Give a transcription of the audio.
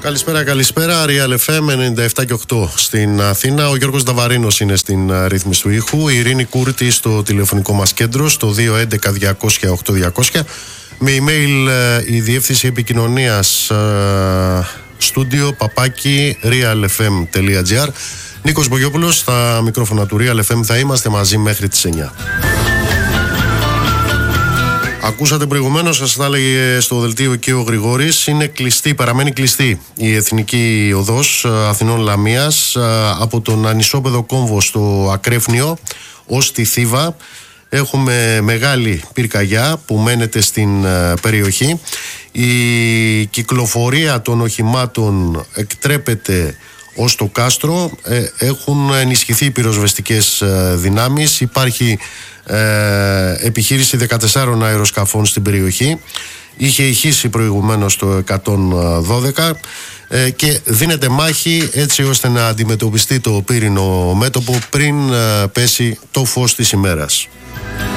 Καλησπέρα. Real FM 97 και 8 στην Αθήνα. Ο Γιώργος Νταβαρίνος είναι στην ρύθμιση του ήχου. Η Ειρήνη Κούρτη στο τηλεφωνικό μας κέντρο στο 211-200-8200. Με email η διεύθυνση επικοινωνίας studio realfm.gr. Νίκος Μπογιόπουλος στα μικρόφωνα του Real FM. Θα είμαστε μαζί μέχρι τις 9. Ακούσατε προηγουμένως, σας τα έλεγε στο δελτίο και ο Γρηγόρης, είναι κλειστή, παραμένει κλειστή η Εθνική Οδός Αθηνών Λαμίας από τον Ανισόπεδο Κόμβο στο Ακρέφνιο ως τη Θήβα. Έχουμε μεγάλη πυρκαγιά που μένεται στην περιοχή. Η κυκλοφορία των οχημάτων εκτρέπεται ως το κάστρο. Έχουν ενισχυθεί οι πυροσβεστικές δυνάμεις. Υπάρχει επιχείρηση 14 αεροσκαφών στην περιοχή. Είχε ηχήσει προηγουμένως το 112 και δίνεται μάχη έτσι ώστε να αντιμετωπιστεί το πύρινο μέτωπο πριν πέσει το φως της ημέρας.